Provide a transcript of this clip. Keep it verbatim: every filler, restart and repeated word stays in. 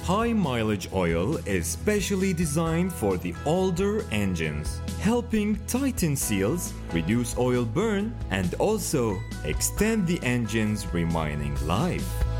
high mileage oil is specially designed for the older engines, helping tighten seals, reduce oil burn, and also extend the engine's remaining life.